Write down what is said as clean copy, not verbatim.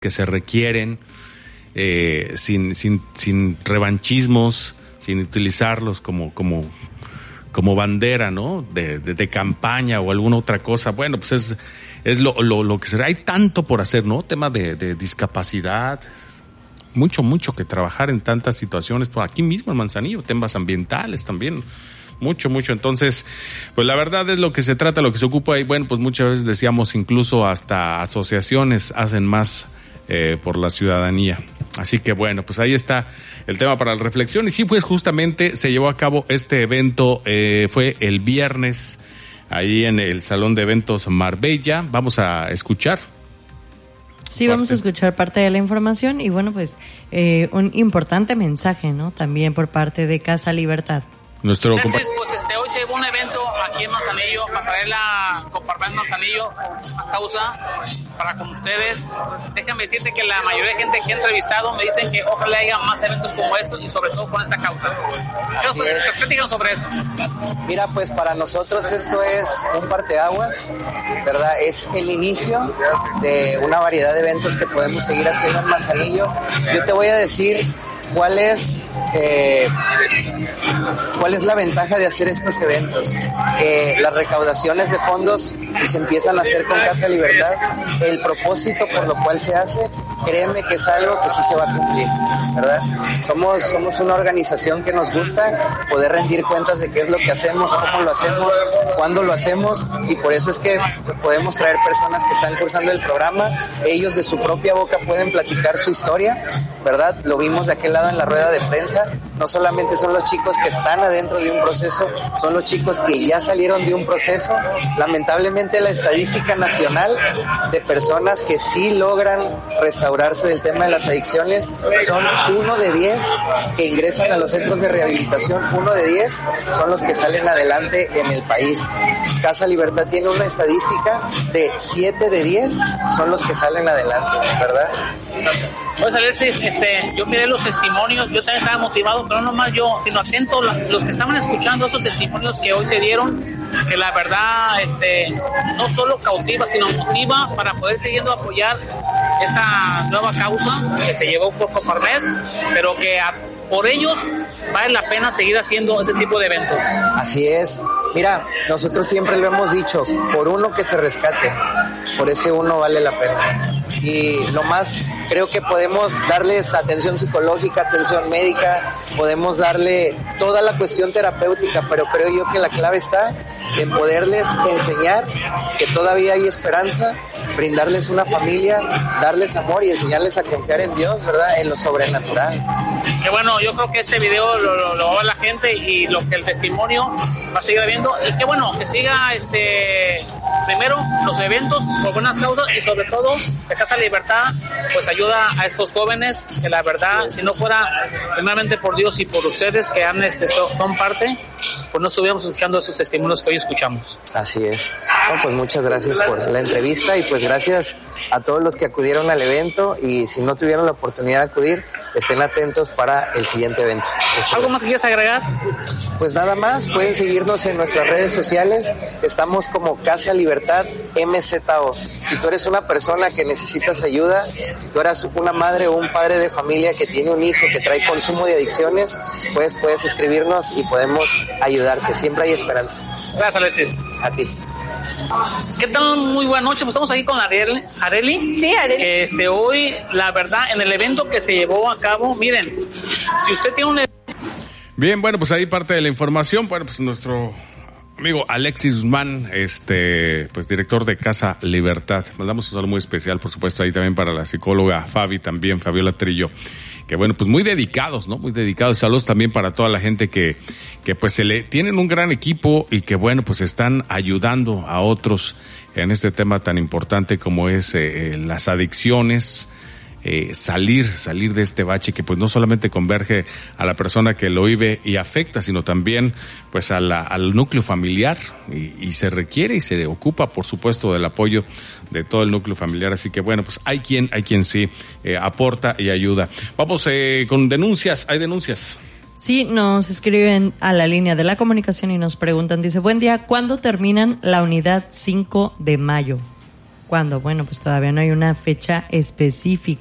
que se requieren, sin revanchismos, sin utilizarlos como bandera, ¿no? De campaña o alguna otra cosa. Bueno, pues es lo que será. Hay tanto por hacer, ¿no? Tema de discapacidad, mucho que trabajar en tantas situaciones, pues aquí mismo en Manzanillo, temas ambientales también. Mucho. Entonces, pues la verdad es lo que se trata, lo que se ocupa. Y bueno, pues muchas veces decíamos, incluso hasta asociaciones hacen más por la ciudadanía. Así que bueno, pues ahí está el tema para la reflexión. Y sí, pues justamente se llevó a cabo este evento, fue el viernes, ahí en el Salón de Eventos Marbella. Vamos a escuchar. Sí, vamos a escuchar parte de la información y bueno, pues un importante mensaje, ¿no? También por parte de Casa Libertad. Entonces, pues hoy se llevó un evento aquí en Manzanillo, Pasarela Comparmen Manzanillo, a causa para con ustedes. Déjame decirte que la mayoría de gente que he entrevistado me dicen que ojalá haya más eventos como estos y sobre todo con esta causa. Pero pues, ¿qué digan sobre eso? Mira, pues para nosotros esto es un parteaguas, ¿verdad? Es el inicio de una variedad de eventos que podemos seguir haciendo en Manzanillo. Yo te voy a decir ¿cuál es la ventaja de hacer estos eventos? Que las recaudaciones de fondos, si se empiezan a hacer con Casa Libertad, el propósito por lo cual se hace, créeme que es algo que sí se va a cumplir, ¿verdad? Somos una organización que nos gusta poder rendir cuentas de qué es lo que hacemos, cómo lo hacemos, cuándo lo hacemos, y por eso es que podemos traer personas que están cursando el programa. Ellos de su propia boca pueden platicar su historia, ¿verdad? Lo vimos de aquel lado en la rueda de prensa. No solamente son los chicos que están adentro de un proceso, son los chicos que ya salieron de un proceso. Lamentablemente la estadística nacional de personas que sí logran restaurarse del tema de las adicciones son 1 de 10 que ingresan a los centros de rehabilitación. 1 de 10 son los que salen adelante en el país. Casa Libertad tiene una estadística de 7 de 10 son los que salen adelante, ¿verdad? Pues Alexis, yo miré los testimonios, yo también estaba motivado, pero no nomás yo, sino atento los que estaban escuchando esos testimonios que hoy se dieron, que la verdad no solo cautiva, sino motiva para poder seguir apoyar esta nueva causa que se llevó por Coparmex, pero que por ellos vale la pena seguir haciendo ese tipo de eventos. Así es. Mira, nosotros siempre lo hemos dicho, por uno que se rescate, por ese uno vale la pena. Y nomás creo que podemos darles atención psicológica, atención médica, podemos darle toda la cuestión terapéutica, pero creo yo que la clave está en poderles enseñar que todavía hay esperanza, brindarles una familia, darles amor y enseñarles a confiar en Dios, ¿verdad? En lo sobrenatural. Que bueno, yo creo que este video lo va a ver la gente y lo que el testimonio va a seguir viendo, y que bueno, que siga primero los eventos por buenas causas, y sobre todo que Casa Libertad pues ayuda a esos jóvenes que la verdad, si no fuera primeramente por Dios y por ustedes que son parte, pues no estuviéramos escuchando esos testimonios que hoy escuchamos. Así es. No, pues muchas gracias por la entrevista y pues gracias a todos los que acudieron al evento, y si no tuvieron la oportunidad de acudir, estén atentos para el siguiente evento. ¿Algo más que quieras agregar? Pues nada más, pueden seguirnos en nuestras redes sociales, estamos como Casa Libertad MZO. Si tú eres una persona que necesitas ayuda, si tú eres una madre o un padre de familia que tiene un hijo que trae consumo de adicciones, pues puedes escribirnos y podemos ayudarte, siempre hay esperanza. Gracias, Alexis. A ti. ¿Qué tal? Muy buena noche, pues estamos aquí con Areli. Sí, Areli. Hoy, la verdad, en el evento que se llevó a cabo, miren, si usted tiene un... Bien, bueno, pues ahí parte de la información. Bueno, pues nuestro amigo Alexis Guzmán, pues director de Casa Libertad. Mandamos un saludo muy especial, por supuesto, ahí también para la psicóloga Fabi, también Fabiola Trillo. Que bueno, pues muy dedicados, ¿no? Muy dedicados. Saludos también para toda la gente que pues tienen un gran equipo y que bueno, pues están ayudando a otros en este tema tan importante como es las adicciones. Salir de este bache que pues no solamente converge a la persona que lo vive y afecta, sino también pues al núcleo familiar, y se requiere y se ocupa por supuesto del apoyo de todo el núcleo familiar. Así que bueno, pues hay quien sí aporta y ayuda. Vamos con denuncias. ¿Hay denuncias? Sí, nos escriben a la línea de la comunicación y nos preguntan, dice, buen día, ¿cuándo terminan la unidad 5 de mayo? ¿Cuándo? Bueno, pues todavía no hay una fecha específica.